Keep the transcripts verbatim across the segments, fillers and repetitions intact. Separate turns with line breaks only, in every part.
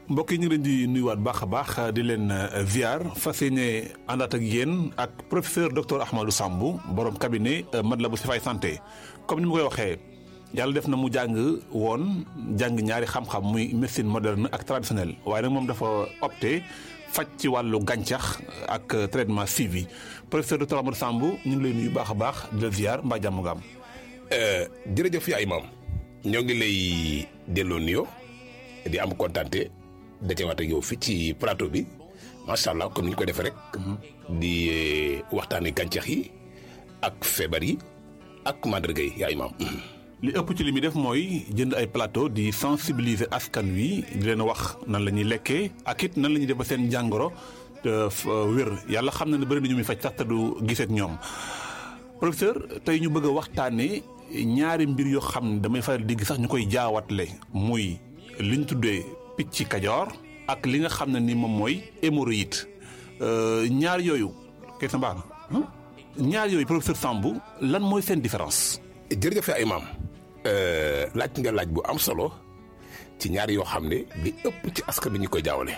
mbokk yi ñu ngi leen di nuyuwaat baax a baax di leen ziar fas yéene àndaat ak yéen ak professeur docteur Ahmadou Samb borom cabinet Matlaboul Chifaay santé comme ni ma koy waxee yàlla def na mu jàng woon jàng ñaari xam-xam muy médecine moderne ak traditionnelle waaye nag moom dafa opté faj ci wàllu gàncax ak traitement suivi professeur docteur Ahmadou Samb ñu ngi lay nuyu baax a baax di la ziar mbaa jàmm nga am.
jërëjëf yaay maam ñoo ngi lay delloo nuyoo di am kontante dajewaat ak yow fii ci plateau bi macha allah comme ni ñu ko defee rek. di waxtaanee gàncax yi ak feebar yi ak màndarga yi yaay maam.
li ëpp ci li muy def mooy jënd ay plateau di sensibiliser askan wi di leen wax nan la ñuy lekkee ak it nan la ñuy def ba seen jàngoro wér yàlla xam na ne bëri na ñu muy faj sax te du gisee ak ñoom professeur tey ñu bëgg a waxtaanee ñaari mbir yoo xam ne damay faral di gis sax ñu koy jaawatle muy li ñu tuddee picc kajoor ak li nga xam ne ni moom mooy hémorroïde ñaar yooyu kay sa mbaax na ñaar yooyu professeur Samb lan mooy seen différence.
jërëjëf ay maam laaj nga laaj bu am solo ci ñaar yoo xam ne li ëpp ci askan bi ñu koy jaawale.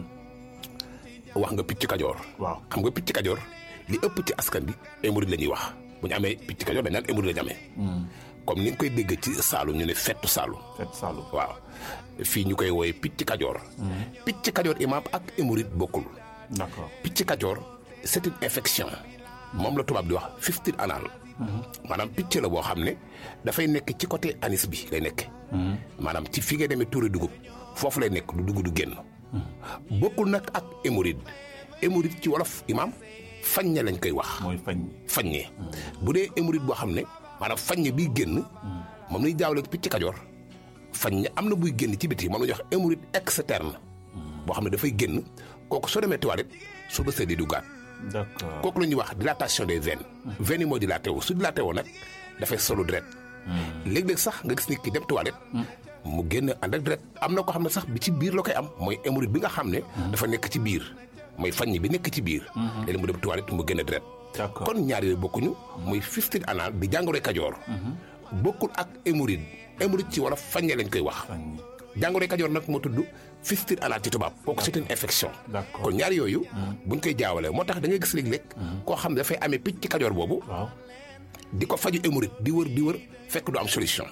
wax nga picc kajoor.
waaw
xam nga picc kajoor li ëpp ci askan bi hémorroïde la ñuy wax bu ñu amee picc kajoor dañ naan hémorroïde la ñu amee. comme ni nga koy dégg ci Saalum ñu ne fettu Saalum.
fettu Saalum
waaw fii ñu koy wooye picc kajoor. picc kajoor imaam ak hémorroïde bokkul.
d'accord
picc kajoor c'est une infection moom la tubaab di wax fistule anal. maanaam picc la boo xam ne dafay nekk ci côté anis bi lay nekk. maanaam ci fi nga demee tuuri dugub foofu lay nekk du dugub du génn. bokkul nag ak hémorroïde hémorroïde ci wolof imaam faññe lañ koy wax.
mooy fañ.
faññe bu dee hémorroïde boo xam ne maanaam faññe biy génn. moom lañuy jaawale picc kajoor faññe am na buy génn ci biti moom la ñuy wax hémorroïde externe. boo xam ne dafay génn kooku soo demee toilette su bësee di duggaat.
d'accord
kooku la ñuy wax dilatation des veines. veines yi moo dilaté wu su dilaté woo nag dafay solu deret. léeg-léeg sax nga gis nit ki dem toilette. mu génn ànd ak deret am na ko xam ne sax bi ci biir la koy am mooy hémorroïde bi nga xam ne. dafa nekk ci biir mooy faññi bi nekk ci biir. léeg-léeg mu dem toilette mu génn deret.
d'accord
kon ñaar yooyu bokkuñu. muy fistule anal di jàngoroy kajoor. bokkul ak hémorroïde hémorroïde ci wolof faññe lañ koy wax. jàngoroy kajoor nag moo tudd fistule anal ci tubaab kooku c'est une infection.
d'accord
kon ñaar yooyu. buñ koy jaawalee moo tax da ngay gis léeg-léeg. koo xam ne dafay amee picc kajoor boobu.
waaw
di ko faju hémorroïde di wër di wër fekk du am solution.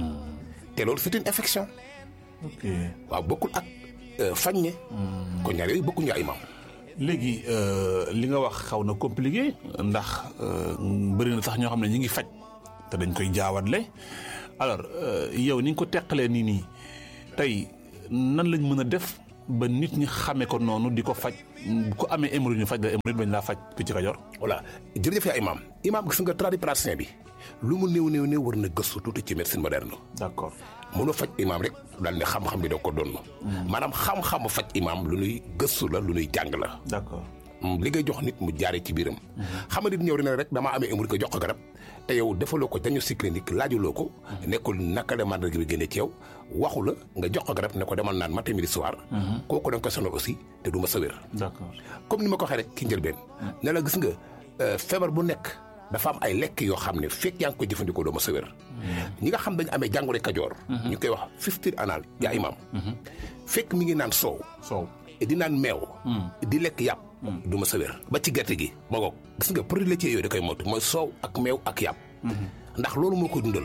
te loolu c'est une infection.
ok
waaw bokkul ak faññe. kon ñaar yooyu bokkuñu ay maam.
léegi li nga wax xaw na compliqué ndax bëri na sax ñoo xam ne ñi ngi faj te dañ koy jaawatle alors yow ni nga ko teqalee nii nii tey nan lañ mën a def ba nit ñi xamee ko noonu di ko faj ku amee hémorroïde ñu faj la hémorroïde bañ laa faj picc kajoor.
voilà jërëjëf yaa imaam imaam gis nga tradipraticien bi lu mu néew néew néew war na gëstu tuuti ci médecine moderne.
d'accord
mënoo faj imaam rek daal ne xam-xam bi da ko doon. maanaam xam-xamu faj imaam lu nuy gëstu la lu nuy jàng la.
d'accord
li ngay jox nit mu jaaree ci biiram. xam nga nit ñëw dina rek damaa amee hémorroïde ko jox ko garab te yow defaloo ko diagnostic clinique laajuloo ko. nekkul naka la màndarga bi génne ci yow waxu la nga jox ko garab ne ko demal naan matin midi soir. kooku da nga koy sonal aussi te du ma sa wér.
d'accord
comme ni ma ko waxee rek ki njëlbeen. ne la gis nga feebar bu nekk dafa am ay lekk yoo xam ne fekk yaa ngi koy jëfandikoo doo ma sa wér. ñi nga xam dañu amee jàngoro kajoor. ñu koy wax fistule anal yaa imaam. fekk mi ngi naan soow.
soow
di naan meew. di lekk yàpp. du ma sa wér ba ci gerte gi ma ngoog gis nga produit laitier yooyu da koy moytu mooy soow ak meew ak yàpp. ndax loolu moo koy dundal.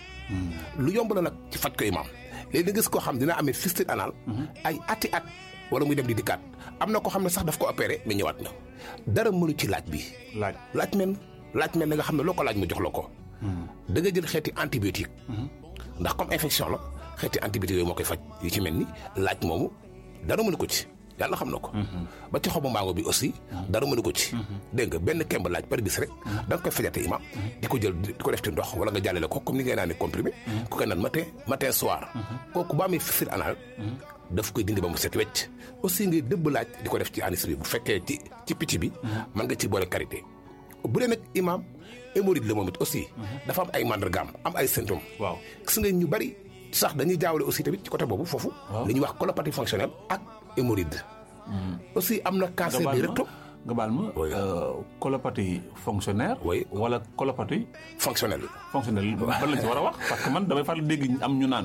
lu yomb la nag ci faj ko imaam léegi nga gis koo xam dina amee fistule anal. ay ati at wala muy dem di dikkaat am na koo xam ne sax daf ko opéré mais ñëwaat na dara mënu ci laaj bi.
laaj
laaj men laaj men nga xam ne loo ko laaj mu jox la ko. da nga jël xeeti antibiotique. ndax comme infection la xeeti antibiotique yooyu moo koy faj yu ci mel ni laaj moomu dara mënu ko ci. yàlla xam na ko. ba ci xobu mango bi aussi. dara mënu ko ci. dégg nga benn kemb laaj par bis rek. da nga koy fajate imam di ko jël di ko def ci ndox wala nga jàllale ko comme ni ngay naan comprimé. ku koy naan matin matin soir. kooku ba amee fistule anal. daf koy dindi ba mu set wecc. aussi ngay dëbb laaj di ko def ci anis bi bu fekkee ci ci picc bi. mën nga ci boole karité. bu dee nag imam hémorroïde la moom it aussi. dafa am ay mandargaam am ay symptômes.
waaw
gis nga ñu bari sax dañuy jaawale aussi tamit ci côté boobu foofu. li ñuy wax colopathie fonctionnelle ak hémorroïde. aussi am na cancer du rectum.
nga baal ma colopathie fonctionnaire.
oui
wala colopathie
fonctionnelle.
fonctionnelle ban lañ ci war a wax parce que man damay faral dégg am ñu naan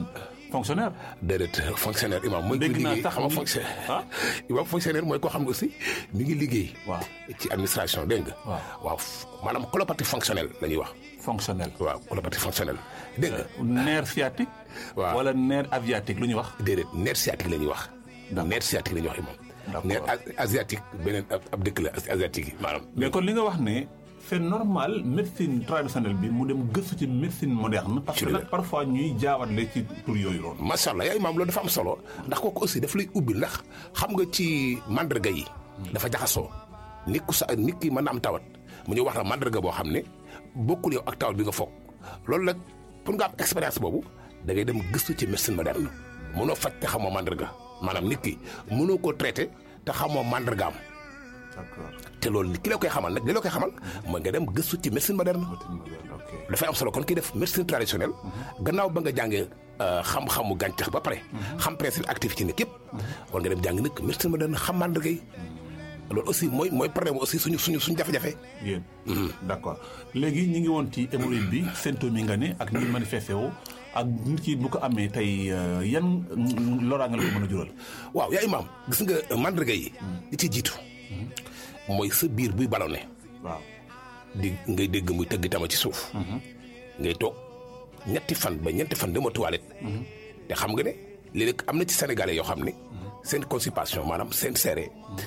fonctionnaire.
déedéet fonctionnaire imam mooy.
dégg naa
liggéey
tax
xam nga fonctionnaire. ah imam fonctionnaire mooy koo xam ne aussi mi ngi liggéey.
waaw
ci administration dégg nga.
waaw
waaw maanaam colopathie fonctionnelle la ñuy wax.
fonctionnel.
waaw colopathie fonctionnelle dégg nga.
nerf sciatique.
waaw
wala nerf asiatique lu ñuy wax.
déedéet nerf sciatique la ñuy wax.
D'accord.
nerf sciatique la ñuy wax imam.
D'accord.
nerf asiatique beneen ab ab dëkk la asiatique yi maanaam.
mais kon li nga wax ne c'est normal médecine traditionnelle bi mu dem gëstu ci médecine moderne. parce que nag parfois ñuy jaawatle ci tur yooyu loolu.
macha allah yaay maam loolu dafa am solo ndax kooku aussi daf lay ubbi ndax xam nga ci mandarga yi. dafa jaxasoo nit ku sa nit ki mën na am tawat mu ñu wax la mandarga boo xam ne bokkul yow ak tawat bi nga foog loolu nag pour nga am expérience boobu da ngay dem gëstu ci médecine moderne mënoo faj te xamoo mandarga maanaam nit ki mënoo koo traité te xamoo mandargaam.
d'accord
te loolu ki la koy xamal nag li la koy xamal mooy nga dem gëstu ci médecine moderne. dafay am solo kon kii def médecine traditionnelle gannaaw ba nga jàngee xam-xamu gàncax ba pare. xam principe actif ci nit yëpp. war nga dem jàng nag médecine moderne xam mandarga yi loolu aussi mooy mooy problème aussi suñu suñu suñu jafe-jafe.
yéen d'accord léegi ñi ngi woon ci hémorroïde bi symptômes yi nga ne ak ni manifesté woo ak nit ki bu ko amee tey yan loraange la ko mën a jural.
waaw yaa imaam gis nga mandarga yi. li ci jiitu. mooy sa biir buy ballonné.
waaw
di ngay dégg muy tëgg tama ci suuf. ngay toog ñetti fan ba ñetti fan dama toilette. te xam nga ne léeg-léeg am na ci sénégalais yoo xam ne. seen constipation maanaam seen seere.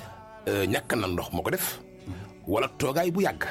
ñàkk na ndox moo ko def. wala toogaay bu yàgg.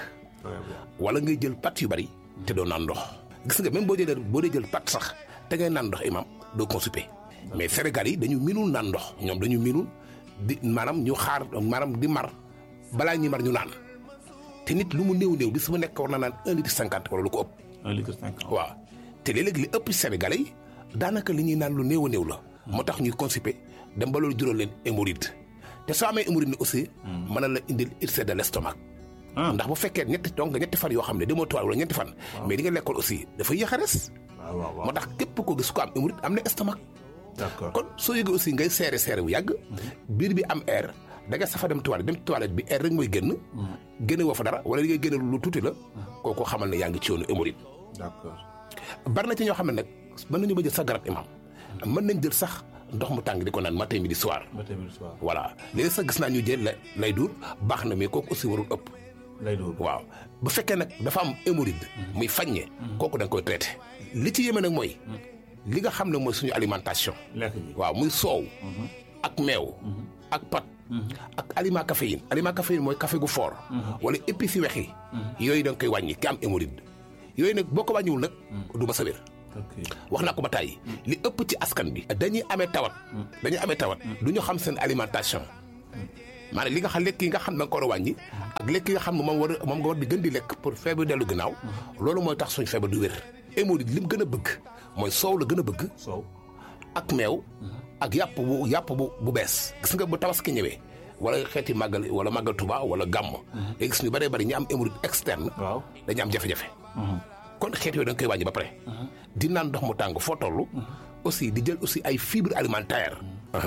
wala ngay jël pat yu bari. te doo naan ndox. gis nga même boo jëlee boo dee jël pat sax te ngay naan ndox imam doo constipé. mais sénégalais yi dañu minul naan ndox ñoom dañu minul di maanaam ñu xaar maanaam di mar. balaa ñuy mar ñu naan te nit lu mu néew néew bis mu nekk war na naan un litre cinquante wala lu ko ëpp.
un litre cinquante.
waaw te léeg-léeg li ëpp Sénégalais yi daanaka li ñuy naan lu néew a néew la. moo tax ñuy constipé dem ba loolu jural leen hémorroïde te soo amee hémorroïde ni aussi. mën na la indil ulcère de l'estomac. ndax bu fekkee ñetti donc nga ñetti fan yoo xam ne demoo toile wala ñetti fan. mais di nga lekkool aussi dafa yéex a res.
waaw waaw waaw
moo tax képp ko gis ko am hémorroïde am na estomac.
d'accord
kon soo yëgee aussi ngay seere seere bu yàgg. biir bi am air. da nga safa dem toilette dem toilette bi air rek mooy génn. génne woo fa dara wala li ngay génne lu tuuti la. kooku xamal ne yaa ngi ci yoonu hémorroïde.
d'accord
bari na ci ñoo xam ne nag mën nañu ba jël sax garab imam mën nañ jël sax ndox mu tàng di ko naan matin midi soir.
matin midi soir.
voilà léegi sax gis naa ñu jël lay lay duur baax na mais kooku aussi warul ëpp.
lay duur
waaw bu fekkee nag dafa am hémorroïde. muy faññe. kooku da nga koy traité. li ci yéeme nag mooy. li nga xam ne mooy suñu alimentation.
lekk bi
waaw muy soow. ak meew. ak pat. ak aliment caféine aliment caféine mooy café gu fort. wala épices yu weex yi. yooyu da nga koy wàññi ki am hémorroïde. yooyu nag boo ko wàññiwul nag. du ma sa wér. wax naa ko ba tàyyi li ëpp ci askan bi. dañuy amee tawat. dañuy amee tawat. du ñu xam seen alimentation. maanaam li nga xam lekk yi nga xam da nga ko war a wàññi. ak lekk yi nga xam ne moom war a moom nga war di gën di lekk pour feebar dellu gannaaw. loolu mooy tax suñu feebar du wér. hémorroïde li mu gën a bëgg mooy soow la gën a bëgg.
soow
ak meew. ak yàpp bu yàpp bu bu bees. gis nga bu tabaski ñëwee wala xeeti màggal wala màggal Tuba wala gàmm. léegi gis ñu bëree bëri ñi am hémorroïde externe.
waaw
dañu am jafe-jafe. kon xeet yooyu da nga koy wàññi ba pare. di naan ndox mu tàng foo toll. aussi di jël aussi ay fibres alimentaires.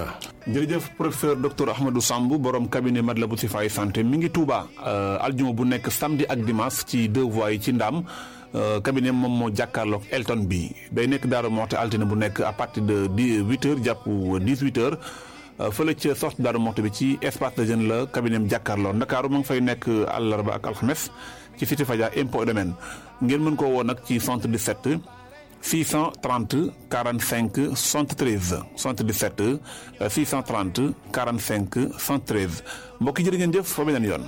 jërëjëf professeur docteur Ahmadou Samb borom cabinet Matlaboul Chifaay santé mi ngi Touba. aljuma bu nekk samedi ak dimanche ci deux voies yi ci Ndam. cabinet moom moo jàkkaarloog Elton bi day nekk Daaru Moxti altine bu nekk à partir de dix huit heures jàpp dix huit heures fële ca sortie Daaru Moxti bi ci espace de jeune la cabinet am jàkkaarloo Ndakaaru ma ngi fay nekk àllarba ak alxames ci cité Fadia impôt domaine ngeen mën koo woo nag ci soixante-dix-sept six cent trente quarante-cinq soixante-treize soixante-dix-sept six cent trente quarante-cinq soixante-treize mbokk yi jërë ngeen jëf fa beneen yoon.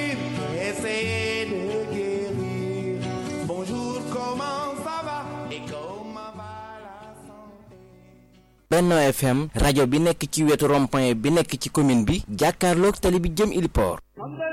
Benno F M rajo bi nekk ci wetu rond-point bi nekk ci commune bi jàkkaarloog tali bi jëm Ili Port